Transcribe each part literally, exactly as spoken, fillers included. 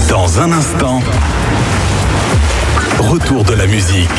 Dans un instant, retour de la musique.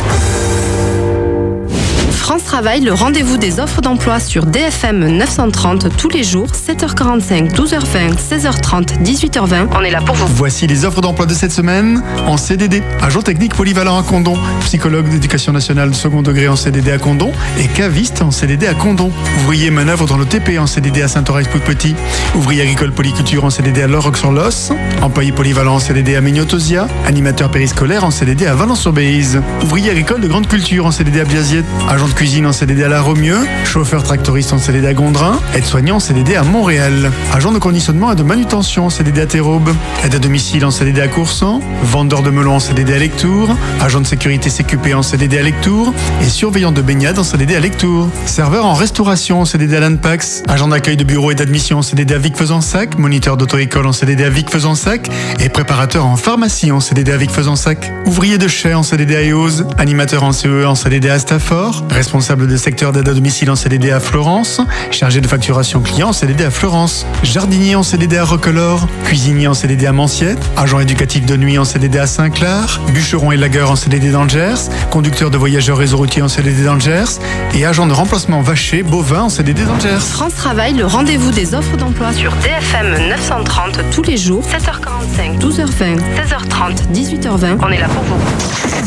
France Travail, le rendez-vous des offres d'emploi sur D F M neuf cent trente tous les jours, sept heures quarante-cinq, douze heures vingt, seize heures trente, dix-huit heures vingt. On est là pour vous. Voici les offres d'emploi de cette semaine en C D D. Agent technique polyvalent à Condon, psychologue d'éducation nationale de second degré en C D D à Condon et caviste en C D D à Condon. Ouvrier manœuvre dans le T P en C D D à Saint-Horace-Pouc-Petit. Ouvrier agricole polyculture en C D D à Loroc-sur-Losse. Employé polyvalent en C D D à Mignotosia. Animateur périscolaire en C D D à Valence-sur-Béise. Ouvrier agricole de grande culture en C D D à Biaziette. Agent de cuisine en C D D à La Romieux, chauffeur tractoriste en C D D à Gondrin, aide-soignant en C D D à Montréal, agent de conditionnement et de manutention en C D D à Terraube, aide à domicile en C D D à Coursan, vendeur de melons en C D D à Lectoure, agent de sécurité C Q P en C D D à Lectoure et surveillant de baignade en C D D à Lectoure, serveur en restauration en C D D à l'Anpax, agent d'accueil de bureau et d'admission en C D D à Vic-Fezensac, moniteur d'auto-école en C D D à Vic-Fezensac et préparateur en pharmacie en C D D à Vic-Fezensac, ouvrier de chai en C D D à Eauze, animateur en C E E en C D D à Stafford, responsable de secteur d'aide à domicile en C D D à Florence, chargé de facturation client en C D D à Florence, jardinier en C D D à Roquelaure, cuisinier en C D D à Manciette, agent éducatif de nuit en C D D à Saint-Clair, bûcheron et lagueur en C D D dans le Gers, conducteur de voyageurs réseau routier en C D D dans le Gers et agent de remplacement vacher bovin en C D D dans le Gers. France Travail, le rendez-vous des offres d'emploi sur D F M neuf cent trente tous les jours, sept heures quarante-cinq, douze heures vingt, seize heures trente, dix-huit heures vingt. On est là pour vous.